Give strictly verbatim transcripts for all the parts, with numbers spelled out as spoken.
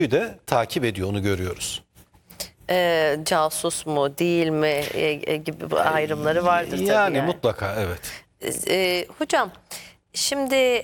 de takip ediyor, onu görüyoruz. E, casus mu değil mi e, e, gibi ayrımları vardır tabii Yani, yani. mutlaka evet. E, hocam şimdi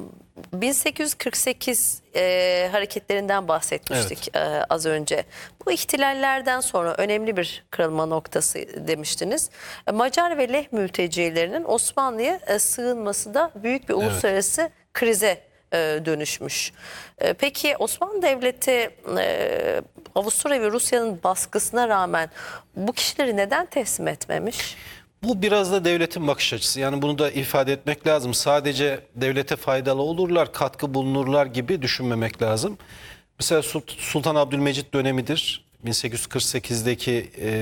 bin sekiz yüz kırk sekiz e, hareketlerinden bahsetmiştik e, az önce. Bu ihtilallerden sonra önemli bir kırılma noktası demiştiniz. E, Macar ve Leh mültecilerinin Osmanlı'ya e, sığınması da büyük bir uluslararası evet. krize e, dönüşmüş. E, peki Osmanlı Devleti e, Avusturya ve Rusya'nın baskısına rağmen bu kişileri neden teslim etmemiş? Bu biraz da devletin bakış açısı. Yani bunu da ifade etmek lazım. Sadece devlete faydalı olurlar, katkı bulunurlar gibi düşünmemek lazım. Mesela Sultan Abdülmecit dönemidir. bin sekiz yüz kırk sekizdeki e,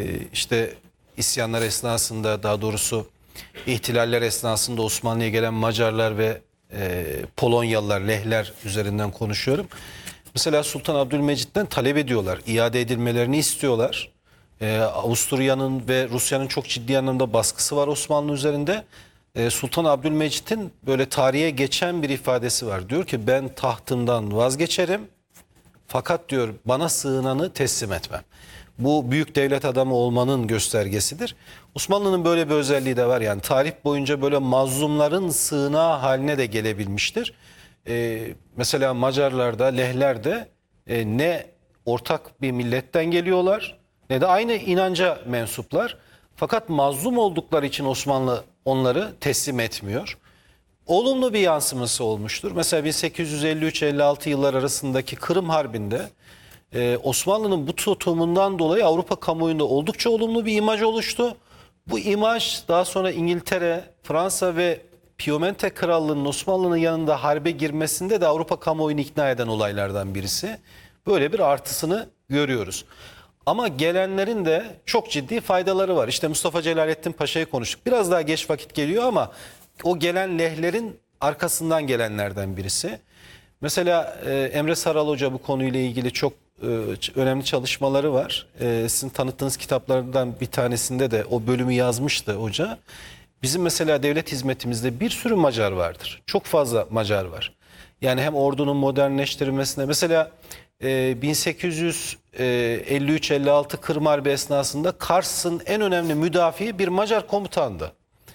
işte isyanlar esnasında, daha doğrusu ihtilaller esnasında Osmanlı'ya gelen Macarlar ve e, Polonyalılar, Lehler üzerinden konuşuyorum. Mesela Sultan Abdülmecit'ten talep ediyorlar, iade edilmelerini istiyorlar. Ee, Avusturya'nın ve Rusya'nın çok ciddi anlamda baskısı var Osmanlı üzerinde. Ee, Sultan Abdülmecit'in böyle tarihe geçen bir ifadesi var. Diyor ki ben tahtımdan vazgeçerim fakat diyor bana sığınanı teslim etmem. Bu büyük devlet adamı olmanın göstergesidir. Osmanlı'nın böyle bir özelliği de var. Yani tarih boyunca böyle mazlumların sığınağı haline de gelebilmiştir. Ee, mesela Macarlar da Lehler de e, ne ortak bir milletten geliyorlar ne de aynı inanca mensuplar. Fakat mazlum oldukları için Osmanlı onları teslim etmiyor. Olumlu bir yansıması olmuştur. Mesela bin sekiz yüz elli üç elli altı yıllar arasındaki Kırım Harbi'nde e, Osmanlı'nın bu tutumundan dolayı Avrupa kamuoyunda oldukça olumlu bir imaj oluştu. Bu imaj daha sonra İngiltere, Fransa ve Piemonte Krallığı'nın Osmanlı'nın yanında harbe girmesinde de Avrupa kamuoyunu ikna eden olaylardan birisi. Böyle bir artısını görüyoruz. Ama gelenlerin de çok ciddi faydaları var. İşte Mustafa Celalettin Paşa'yı konuştuk. Biraz daha geç vakit geliyor ama o gelen lehlerin arkasından gelenlerden birisi. Mesela e, Emre Saral Hoca bu konuyla ilgili çok e, önemli çalışmaları var. E, sizin tanıttığınız kitaplardan bir tanesinde de o bölümü yazmıştı hoca. Bizim mesela devlet hizmetimizde bir sürü Macar vardır. Çok fazla Macar var. Yani hem ordunun modernleştirilmesine mesela e, bin sekiz yüz elli üç elli altı Kırım Harbi esnasında Kars'ın en önemli müdafiği bir Macar komutandı.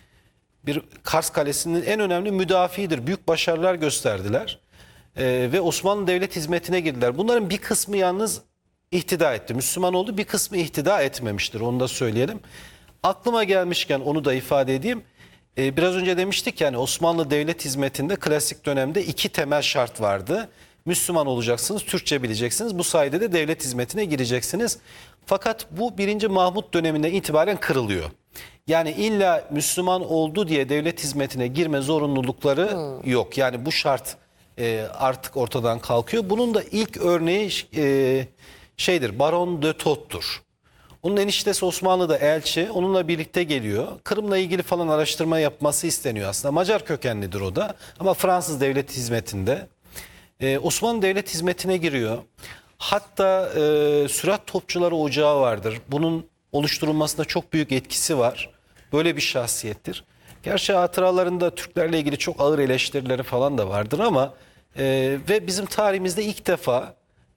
Bir Kars Kalesi'nin en önemli müdafiidir. Büyük başarılar gösterdiler. Ee, ve Osmanlı Devlet hizmetine girdiler. Bunların bir kısmı yalnız ihtida etti. Müslüman oldu, bir kısmı ihtida etmemiştir. Onu da söyleyelim. Aklıma gelmişken onu da ifade edeyim. Ee, biraz önce demiştik yani Osmanlı Devlet hizmetinde klasik dönemde iki temel şart vardı. Müslüman olacaksınız, Türkçe bileceksiniz. Bu sayede de devlet hizmetine gireceksiniz. Fakat bu birinci Mahmut döneminden itibaren kırılıyor. Yani illa Müslüman oldu diye devlet hizmetine girme zorunlulukları hmm. yok. Yani bu şart e, artık ortadan kalkıyor. Bunun da ilk örneği e, şeydir, Baron de Tot'tur. Onun eniştesi Osmanlı'da elçi, onunla birlikte geliyor. Kırım'la ilgili falan araştırma yapması isteniyor aslında. Macar kökenlidir o da ama Fransız devlet hizmetinde. Ee, Osmanlı devlet hizmetine giriyor. Hatta e, Sürat Topçuları Ocağı vardır. Bunun oluşturulmasında çok büyük etkisi var. Böyle bir şahsiyettir. Gerçi hatıralarında Türklerle ilgili çok ağır eleştirileri falan da vardır ama e, ve bizim tarihimizde ilk defa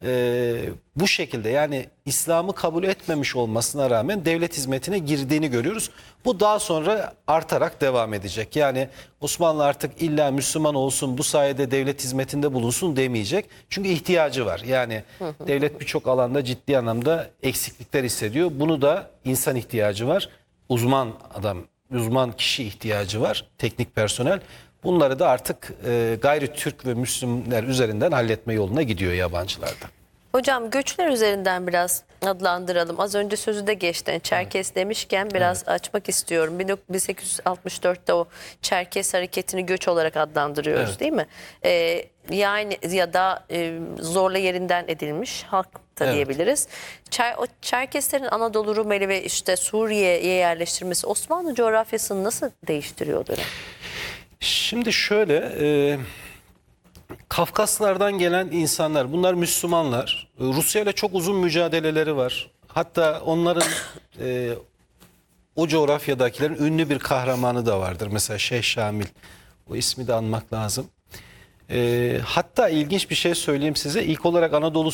e, bu şekilde yani İslam'ı kabul etmemiş olmasına rağmen devlet hizmetine girdiğini görüyoruz. Bu daha sonra artarak devam edecek. Yani Osmanlı artık illa Müslüman olsun bu sayede devlet hizmetinde bulunsun demeyecek. Çünkü ihtiyacı var. Yani devlet birçok alanda ciddi anlamda eksiklikler hissediyor. Bunu da insan ihtiyacı var. Uzman adam, uzman kişi ihtiyacı var. Teknik personel. Bunları da artık e, gayri Türk ve Müslümanlar üzerinden halletme yoluna gidiyor yabancılarda. Hocam göçler üzerinden biraz adlandıralım. Az önce sözü de geçti. Çerkes evet. demişken biraz evet. açmak istiyorum. bin sekiz yüz altmış dörtte o Çerkes hareketini göç olarak adlandırıyoruz evet. değil mi? Ee, yani ya da e, zorla yerinden edilmiş halk da evet. diyebiliriz. Çer, o Çerkeslerin Anadolu Rumeli ve işte Suriye'ye yerleştirmesi Osmanlı coğrafyasını nasıl değiştiriyor dönem? Şimdi şöyle... E... Kafkaslardan gelen insanlar, bunlar Müslümanlar. Rusya ile çok uzun mücadeleleri var. Hatta onların e, o coğrafyadakilerin ünlü bir kahramanı da vardır. Mesela Şeyh Şamil. O ismi de anmak lazım. E, hatta ilginç bir şey söyleyeyim size. İlk olarak Anadolu